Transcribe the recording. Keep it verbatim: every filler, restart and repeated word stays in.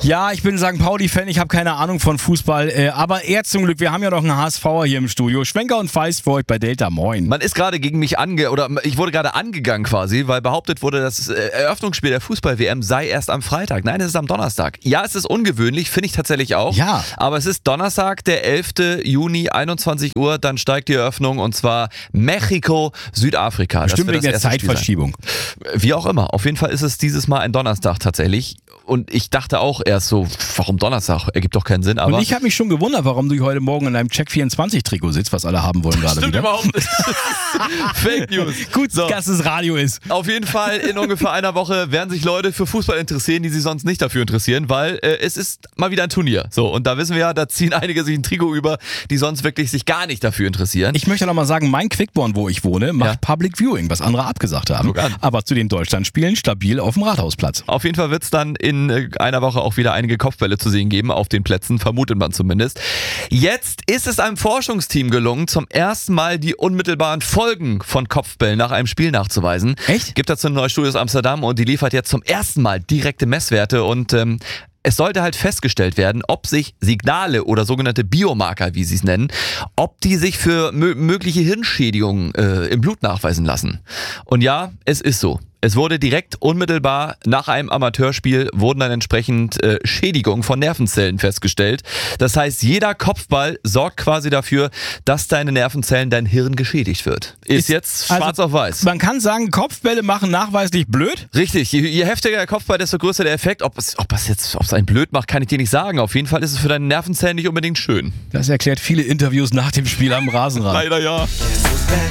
Ja, ich bin Sankt Pauli-Fan, ich habe keine Ahnung von Fußball, äh, aber eher zum Glück, wir haben ja noch einen HSVer hier im Studio. Schwenker und Feist für euch bei Delta, moin. Man ist gerade gegen mich ange... oder ich wurde gerade angegangen quasi, weil behauptet wurde, das äh, Eröffnungsspiel der Fußball-W M sei erst am Freitag. Nein, es ist am Donnerstag. Ja, es ist ungewöhnlich, finde ich tatsächlich auch. Ja. Aber es ist Donnerstag, der elfter Juni, einundzwanzig Uhr, dann steigt die Eröffnung und zwar Mexiko, Südafrika. Bestimmt wegen der Zeitverschiebung. Wie auch immer, auf jeden Fall ist es dieses Mal ein Donnerstag tatsächlich. Und ich dachte auch erst so, warum Donnerstag? Ergibt doch keinen Sinn. Aber und ich habe mich schon gewundert, warum du heute Morgen in einem Check vierundzwanzig Trikot sitzt, was alle haben wollen gerade Stimmt wieder. überhaupt nicht. Fake News. Gut, So. dass es Radio ist. Auf jeden Fall in ungefähr einer Woche werden sich Leute für Fußball interessieren, die sich sonst nicht dafür interessieren, weil äh, es ist mal wieder ein Turnier. So, und da wissen wir ja, da ziehen einige sich ein Trikot über, die sonst wirklich sich gar nicht dafür interessieren. Ich möchte noch mal sagen, mein Quickborn, wo ich wohne, macht Ja. Public Viewing, was andere abgesagt haben. Guck an. Aber zu den Deutschlandspielen stabil auf dem Rathausplatz. Auf jeden Fall wird es dann in äh, einer Woche auch wieder einige Kopfbälle zu sehen geben, auf den Plätzen, vermutet man zumindest. Jetzt ist es einem Forschungsteam gelungen, zum ersten Mal die unmittelbaren Folgen von Kopfbällen nach einem Spiel nachzuweisen. Echt? Gibt dazu eine neue Studie aus Amsterdam und die liefert jetzt zum ersten Mal direkte Messwerte und ähm, es sollte halt festgestellt werden, ob sich Signale oder sogenannte Biomarker, wie sie es nennen, ob die sich für mö- mögliche Hirnschädigungen äh, im Blut nachweisen lassen. Und ja, es ist so. Es wurde direkt unmittelbar nach einem Amateurspiel wurden dann entsprechend äh, Schädigungen von Nervenzellen festgestellt. Das heißt, jeder Kopfball sorgt quasi dafür, dass deine Nervenzellen, dein Hirn geschädigt wird. Ist, Ist jetzt also- schwarz auf weiß. Man kann sagen, Kopfbälle machen nachweislich blöd. Richtig, je, je heftiger der Kopfball, desto größer der Effekt. Ob es, ob es jetzt, ob es einen blöd macht, kann ich dir nicht sagen. Auf jeden Fall ist es für deine Nervenzellen nicht unbedingt schön. Das erklärt viele Interviews nach dem Spiel am Rasenrand. Leider ja. Jesus,